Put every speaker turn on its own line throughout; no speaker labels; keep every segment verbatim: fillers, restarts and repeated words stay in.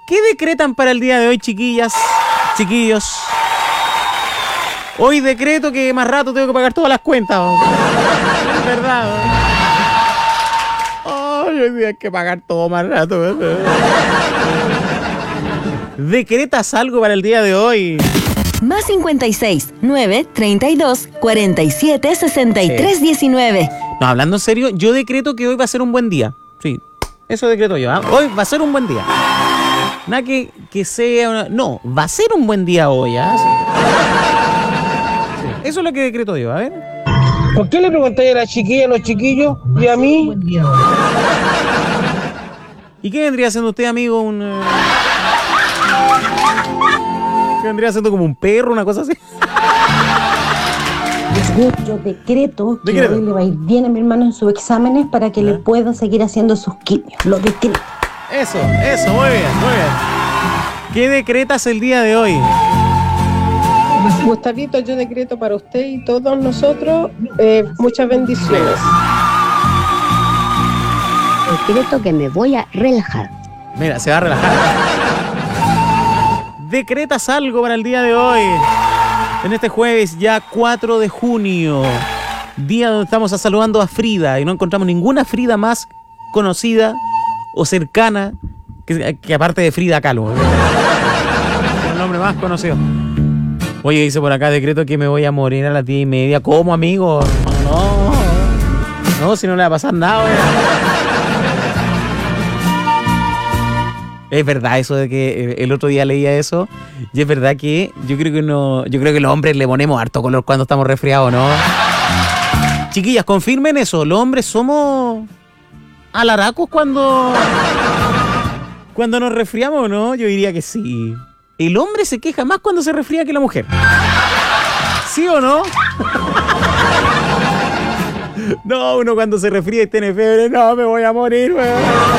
¿Qué decretan para el día de hoy, chiquillas, chiquillos? Hoy decreto que más rato tengo que pagar todas las cuentas. ¿No? Es verdad. ¿No? Ay, hoy día hay que pagar todo más rato. ¿No? ¿Decretas algo para el día de hoy?
Más cincuenta y seis, nueve, treinta y dos, cuarenta y siete, sesenta y tres, diecinueve.
No, hablando en serio, yo decreto que hoy va a ser un buen día. Sí, eso decreto yo. ¿eh? Hoy va a ser un buen día. Nada que, que sea una... No, va a ser un buen día hoy. ¿eh? Sí. Sí. Eso es lo que decreto yo. A ver.
¿Por qué le preguntáis a la chiquilla, a los chiquillos y a mí?
¿Y qué vendría siendo usted, amigo? Un... Uh... ¿Qué vendría siendo como un perro, una cosa así?
Yo, yo decreto que
¿Decreto?
hoy le va a ir bien a mi hermano en sus exámenes para que
¿Ah?
le pueda seguir haciendo sus quimios. Lo decreto.
Eso, eso, muy bien, muy bien. ¿Qué decretas el día de hoy?
Gustavito, yo decreto para usted y todos nosotros eh, muchas bendiciones.
Decreto que me voy a relajar.
Mira, se va a relajar. ¿Decretas algo para el día de hoy? En este jueves, ya cuatro de junio, día donde estamos saludando a Frida y no encontramos ninguna Frida más conocida o cercana que, que aparte de Frida Kahlo. Es el nombre más conocido. Oye, dice por acá, decreto que me voy a morir a las diez y media. ¿Cómo, amigo? No, no, si no le va a pasar nada. Oye. Es verdad eso de que el otro día leía eso y es verdad que yo creo que no, yo creo que los hombres le ponemos harto color cuando estamos resfriados, ¿no? Chiquillas, confirmen eso, los hombres somos alaracos cuando cuando nos resfriamos, ¿no? Yo diría que sí. El hombre se queja más cuando se resfría que la mujer. ¿Sí o no? No, uno cuando se resfría y tiene fiebre, no, me voy a morir, weón.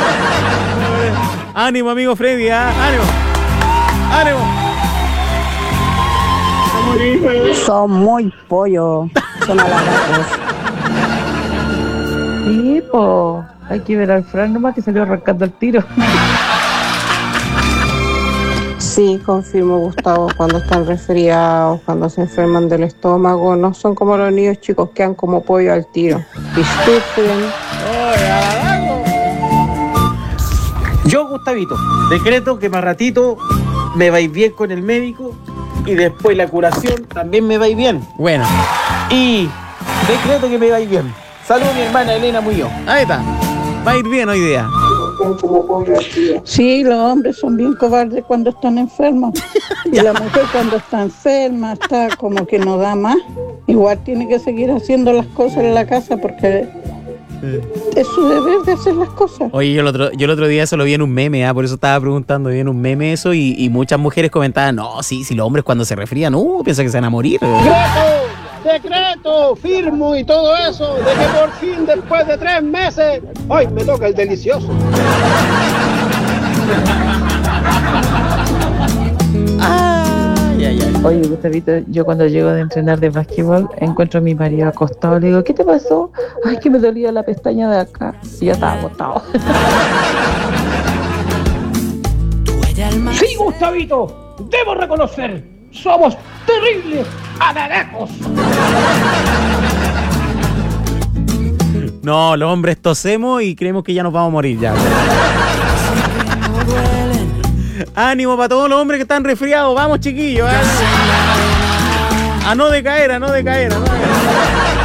Ánimo, amigo Freddy, ¿eh? Ánimo. Ánimo.
Son muy pollos. Son alargados.
Sí, po. Hay que ver al Fran nomás que salió arrancando el tiro.
Sí, confirmo, Gustavo, cuando están resfriados, cuando se enferman del estómago, no son como los niños chicos que quedan como pollo al tiro y sufren.
Yo, Gustavito, decreto que más ratito me vais bien con el médico y después la curación también me vais bien.
Bueno.
Y decreto que me vais bien. Saludos a mi hermana Elena Muñoz.
Ahí está. Va a ir bien hoy día.
Sí, los hombres son bien cobardes cuando están enfermos. Y la mujer cuando está enferma, está como que no da más. Igual tiene que seguir haciendo las cosas en la casa porque es su deber de hacer las cosas.
Oye, yo el otro, yo el otro día eso lo vi en un meme, ¿eh? Por eso estaba preguntando, vi en un meme eso y, y muchas mujeres comentaban, no, sí, si los hombres cuando se resfrían, no, piensan que se van a morir.
¡Decreto! ¡Decreto! Firmo y todo eso de que por fin después de tres meses, hoy me toca el delicioso.
Ay, ay, ay.
Oye, Gustavito, yo cuando llego de entrenar de básquetbol encuentro a mi marido acostado. Le digo, ¿qué te pasó? Ay, que me dolía la pestaña de acá. Y ya estaba acostado.
Sí, Gustavito, debo reconocer, somos terribles alaracos.
No, los hombres tosemos y creemos que ya nos vamos a morir ya. Ánimo para todos los hombres que están resfriados. Vamos, chiquillos. ¿eh? A no decaer, a no decaer, a no decaer.